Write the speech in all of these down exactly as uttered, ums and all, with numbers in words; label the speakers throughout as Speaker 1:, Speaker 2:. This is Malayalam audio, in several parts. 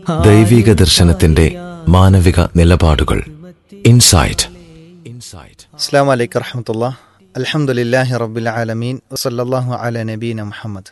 Speaker 1: ദൈവിക ദർശനത്തിന്റെ മാനവിക നിലപാടുകൾ. ഇൻസൈറ്റ്.
Speaker 2: അസ്സലാമു അലൈക്കും വറഹ്മത്തുള്ളാഹി. അൽഹംദുലില്ലാഹി റബ്ബിൽ ആലമീൻ വസല്ലല്ലാഹു അലാ നബീന മുഹമ്മദ്.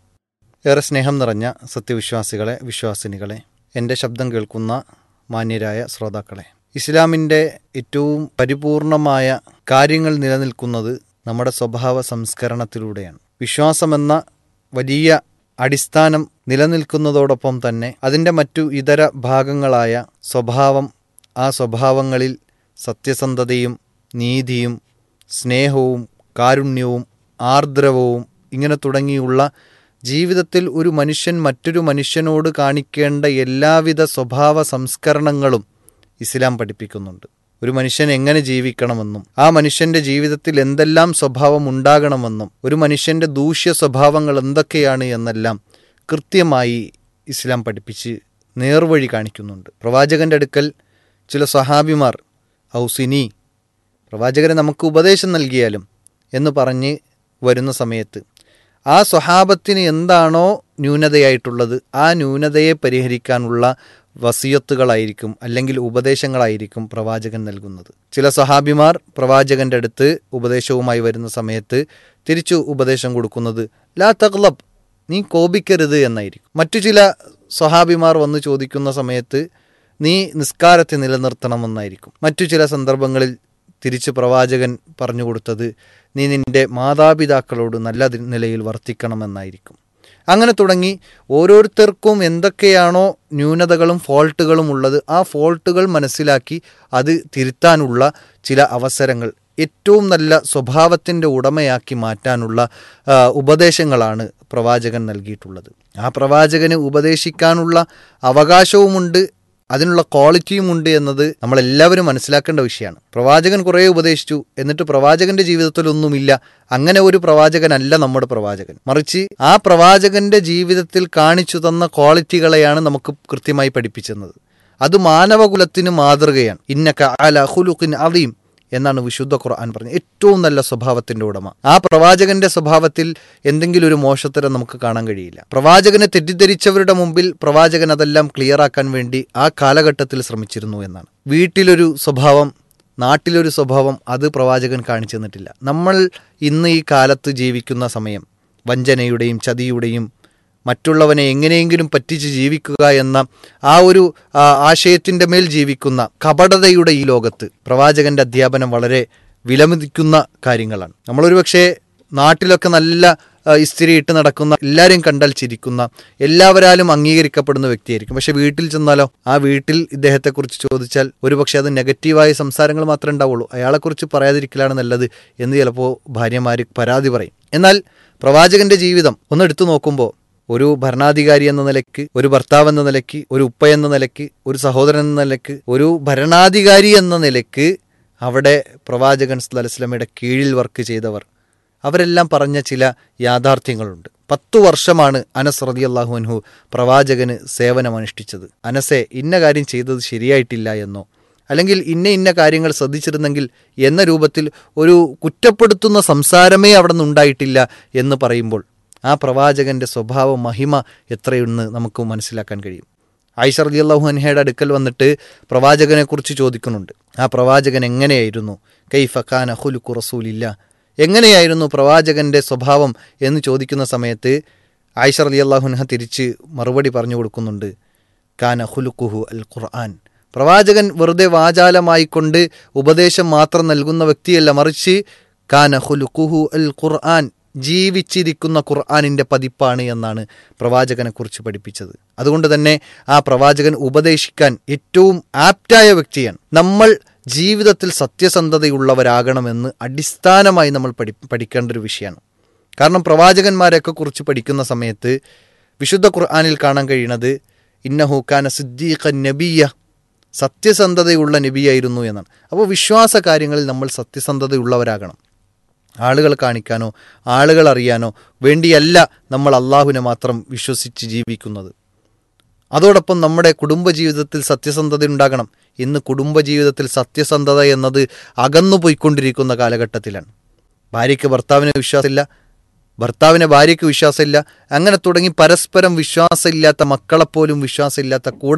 Speaker 2: ഏറെ സ്നേഹം നിറഞ്ഞ സത്യവിശ്വാസികളെ, വിശ്വാസിനികളെ, എൻ്റെ ശബ്ദം കേൾക്കുന്ന മാന്യരായ ശ്രോതാക്കളെ, ഇസ്ലാമിൻ്റെ ഏറ്റവും പരിപൂർണമായ കാര്യങ്ങൾ നിലനിൽക്കുന്നത് നമ്മുടെ സ്വഭാവ സംസ്കരണത്തിലൂടെയാണ്. വിശ്വാസമെന്ന വലിയ അടിസ്ഥാനം നിലനിൽക്കുന്നതോടൊപ്പം തന്നെ അതിൻ്റെ മറ്റു ഇതര ഭാഗങ്ങളായ സ്വഭാവം, ആ സ്വഭാവങ്ങളിൽ സത്യസന്ധതയും നീതിയും സ്നേഹവും കാരുണ്യവും ആർദ്രവവും ഇങ്ങനെ തുടങ്ങിയുള്ള ജീവിതത്തിൽ ഒരു മനുഷ്യൻ മറ്റൊരു മനുഷ്യനോട് കാണിക്കേണ്ട എല്ലാവിധ സ്വഭാവ സംസ്കരണങ്ങളും ഇസ്ലാം പഠിപ്പിക്കുന്നുണ്ട്. ഒരു മനുഷ്യൻ എങ്ങനെ ജീവിക്കണമെന്നും ആ മനുഷ്യൻ്റെ ജീവിതത്തിൽ എന്തെല്ലാം സ്വഭാവം ഉണ്ടാകണമെന്നും ഒരു മനുഷ്യൻ്റെ ദൂഷ്യ സ്വഭാവങ്ങൾ എന്തൊക്കെയാണ് എന്നെല്ലാം കൃത്യമായി ഇസ്ലാം പഠിപ്പിച്ച് നേർവഴി കാണിക്കുന്നുണ്ട്. പ്രവാചകൻ്റെ അടുക്കൽ ചില സ്വഹാബിമാർ ഔസിനി, പ്രവാചകരെ നമുക്ക് ഉപദേശം നൽകിയാലും എന്ന് പറഞ്ഞ് വരുന്ന സമയത്ത് ആ സ്വഹാബത്തിന് എന്താണോ ന്യൂനതയായിട്ടുള്ളത് ആ ന്യൂനതയെ പരിഹരിക്കാനുള്ള വസിയത്തുകളായിരിക്കും അല്ലെങ്കിൽ ഉപദേശങ്ങളായിരിക്കും പ്രവാചകൻ നൽകുന്നത്. ചില സ്വഹാബിമാർ പ്രവാചകൻ്റെ അടുത്ത് ഉപദേശവുമായി വരുന്ന സമയത്ത് തിരിച്ചു ഉപദേശം കൊടുക്കുന്നത് ലാ തഗ്ലബ്, നീ കോപിക്കരുത് എന്നായിരിക്കും. മറ്റു ചില സ്വഹാബിമാർ വന്ന് ചോദിക്കുന്ന സമയത്ത് നീ നിസ്കാരത്തെ നിലനിർത്തണമെന്നായിരിക്കും. മറ്റു ചില സന്ദർഭങ്ങളിൽ തിരിച്ച് പ്രവാചകൻ പറഞ്ഞു കൊടുത്തത് നീ നിൻ്റെ മാതാപിതാക്കളോട് നല്ല നിലയിൽ വർത്തിക്കണമെന്നായിരിക്കും. അങ്ങനെ തുടങ്ങി ഓരോരുത്തർക്കും എന്തൊക്കെയാണോ ന്യൂനതകളും ഫോൾട്ടുകളും ഉള്ളത് ആ ഫോൾട്ടുകൾ മനസ്സിലാക്കി അത് തിരുത്താനുള്ള ചില അവസരങ്ങൾ, ഏറ്റവും നല്ല സ്വഭാവത്തിൻ്റെ ഉടമയാക്കി മാറ്റാനുള്ള ഉപദേശങ്ങളാണ് പ്രവാചകൻ നൽകിയിട്ടുള്ളത്. ആ പ്രവാചകന് ഉപദേശിക്കാനുള്ള അവകാശവുമുണ്ട്, അതിനുള്ള ക്വാളിറ്റിയുമുണ്ട് എന്നത് നമ്മളെല്ലാവരും മനസ്സിലാക്കേണ്ട വിഷയമാണ്. പ്രവാചകൻ കുറേ ഉപദേശിച്ചു, എന്നിട്ട് പ്രവാചകന്റെ ജീവിതത്തിലൊന്നുമില്ല. അങ്ങനെ ഒരു പ്രവാചകനല്ല നമ്മുടെ പ്രവാചകൻ. മറിച്ച് ആ പ്രവാചകന്റെ ജീവിതത്തിൽ കാണിച്ചു തന്ന ക്വാളിറ്റികളെയാണ് നമുക്ക് കൃത്യമായി പഠിപ്പിച്ചത്. അത് മാനവകുലത്തിന് മാതൃകയാണ്. ഇന്നക അലാ ഖുലുഖിൻ അദീം എന്നാണ് വിശുദ്ധ ഖുർആൻ പറഞ്ഞത്. ഏറ്റവും നല്ല സ്വഭാവത്തിന്റെ ഉടമ. ആ പ്രവാചകന്റെ സ്വഭാവത്തിൽ എന്തെങ്കിലും ഒരു മോശത്തരം നമുക്ക് കാണാൻ കഴിയില്ല. പ്രവാചകനെ തെറ്റിദ്ധരിച്ചവരുടെ മുമ്പിൽ പ്രവാചകൻ അതെല്ലാം ക്ലിയർ ആക്കാൻ വേണ്ടി ആ കാലഘട്ടത്തിൽ ശ്രമിച്ചിരുന്നു എന്നാണ്. വീട്ടിലൊരു സ്വഭാവം, നാട്ടിലൊരു സ്വഭാവം, അത് പ്രവാചകൻ കാണിച്ചു തന്നിട്ടില്ല. നമ്മൾ ഇന്ന് ഈ കാലത്ത് ജീവിക്കുന്ന സമയം വഞ്ചനയുടെയും ചതിയുടെയും മറ്റുള്ളവനെ എങ്ങനെയെങ്കിലും പറ്റിച്ച് ജീവിക്കുക എന്ന ആ ഒരു ആശയത്തിൻ്റെ മേൽ ജീവിക്കുന്ന കപടതയുടെ ഈ ലോകത്ത് പ്രവാചകന്റെ അധ്യാപനം വളരെ വിലമതിക്കുന്ന കാര്യങ്ങളാണ്. നമ്മളൊരു പക്ഷേ നാട്ടിലൊക്കെ നല്ല ഇസ്തിരി ഇട്ട് നടക്കുന്ന, എല്ലാവരെയും കണ്ടാൽ ചിരിക്കുന്ന, എല്ലാവരാലും അംഗീകരിക്കപ്പെടുന്ന വ്യക്തിയായിരിക്കും. പക്ഷെ വീട്ടിൽ ചെന്നാലോ ആ വീട്ടിൽ ഇദ്ദേഹത്തെക്കുറിച്ച് ചോദിച്ചാൽ ഒരുപക്ഷെ അത് നെഗറ്റീവായ സംസാരങ്ങൾ മാത്രമേ ഉണ്ടാവുള്ളൂ. അയാളെക്കുറിച്ച് പറയാതിരിക്കലാണ് നല്ലത് എന്ന് ചിലപ്പോൾ ഭാര്യമാർ പരാതി പറയും. എന്നാൽ പ്രവാചകന്റെ ജീവിതം ഒന്ന് എടുത്തു നോക്കുമ്പോൾ ഒരു ഭരണാധികാരി എന്ന നിലയ്ക്ക്, ഒരു ഭർത്താവ് എന്ന നിലയ്ക്ക്, ഒരു ഉപ്പ എന്ന നിലയ്ക്ക്, ഒരു സഹോദരൻ എന്ന നിലയ്ക്ക്, ഒരു ഭരണാധികാരി എന്ന നിലയ്ക്ക് അവിടെ പ്രവാചകൻ സല്ലല്ലാഹു അലൈഹി വസല്ലമയുടെ കീഴിൽ വർക്ക് ചെയ്തവർ അവരെല്ലാം പറഞ്ഞ ചില യാഥാർത്ഥ്യങ്ങളുണ്ട്. പത്തു വർഷമാണ് അനസ് റളിയല്ലാഹു അൻഹു പ്രവാചകന് സേവനമനുഷ്ഠിച്ചത്. അനസെ ഇന്ന കാര്യം ചെയ്തത് ശരിയായിട്ടില്ല എന്നോ അല്ലെങ്കിൽ ഇന്ന ഇന്ന കാര്യങ്ങൾ ശ്രദ്ധിച്ചിരുന്നെങ്കിൽ എന്ന രൂപത്തിൽ ഒരു കുറ്റപ്പെടുത്തുന്ന സംസാരമേ അവിടെ നിന്നുണ്ടായിട്ടില്ല എന്ന് പറയുമ്പോൾ ആ പ്രവാചകന്റെ സ്വഭാവ മഹിമ എത്രയെന്ന് നമുക്ക് മനസ്സിലാക്കാൻ കഴിയും. ആയിഷ റളിയല്ലാഹു അൻഹയുടെ അടുക്കൽ വന്നിട്ട് പ്രവാചകനെ കുറിച്ച് ചോദിക്കുന്നുണ്ട്. ആ പ്രവാചകൻ എങ്ങനെയായിരുന്നു? കൈഫ കാന ഖുലുഖു റസൂലില്ലാ, എങ്ങനെയായിരുന്നു പ്രവാചകന്റെ സ്വഭാവം എന്ന് ചോദിക്കുന്ന സമയത്ത് ആയിഷ റളിയല്ലാഹു അൻഹ തിരിച്ച് മറുപടി പറഞ്ഞു കൊടുക്കുന്നുണ്ട്. കാന ഖുലുഖുഹു അൽ ഖുർആൻ, പ്രവാചകൻ വെറുതെ വാചാലമായിക്കൊണ്ട് ഉപദേശം മാത്രം നൽകുന്ന വ്യക്തിയല്ല, മറിച്ച് കാന ഖുലുഖുഹു അൽ ഖുർആൻ, ജീവിച്ചിരിക്കുന്ന ഖുർആനിൻ്റെ പതിപ്പാണ് എന്നാണ് പ്രവാചകനെ കുറിച്ച് പഠിപ്പിച്ചത്. അതുകൊണ്ട് തന്നെ ആ പ്രവാചകൻ ഉപദേശിക്കാൻ ഏറ്റവും ആപ്റ്റായ വ്യക്തിയാണ്. നമ്മൾ ജീവിതത്തിൽ സത്യസന്ധതയുള്ളവരാകണമെന്ന് അടിസ്ഥാനമായി നമ്മൾ പഠി പഠിക്കേണ്ട ഒരു വിഷയമാണ്. കാരണം പ്രവാചകന്മാരെയൊക്കെ കുറിച്ച് പഠിക്കുന്ന സമയത്ത് വിശുദ്ധ ഖുർആനിൽ കാണാൻ കഴിയുന്നത് ഇന്നഹു കാന സിദ്ദീഖൻ നബിയ്യ, സത്യസന്ധതയുള്ള നബിയായിരുന്നു എന്നാണ്. അപ്പോൾ വിശ്വാസ കാര്യങ്ങളിൽ നമ്മൾ സത്യസന്ധതയുള്ളവരാകണം. ആളുകൾ കാണിക്കാനോ ആളുകൾ അറിയാനോ വേണ്ടിയല്ല നമ്മൾ അള്ളാഹുവിനെ മാത്രം വിശ്വസിച്ച് ജീവിക്കുന്നത്. അതോടൊപ്പം നമ്മുടെ കുടുംബജീവിതത്തിൽ സത്യസന്ധത ഉണ്ടാകണം. ഇന്ന് കുടുംബജീവിതത്തിൽ സത്യസന്ധത എന്നത് അകന്നുപോയിക്കൊണ്ടിരിക്കുന്ന കാലഘട്ടത്തിലാണ്. ഭാര്യയ്ക്ക് ഭർത്താവിനെ വിശ്വാസമില്ല, ഭർത്താവിനെ ഭാര്യയ്ക്ക് വിശ്വാസമില്ല, അങ്ങനെ തുടങ്ങി പരസ്പരം വിശ്വാസമില്ലാത്ത മക്കളെപ്പോലും വിശ്വാസമില്ലാത്ത കൂടെ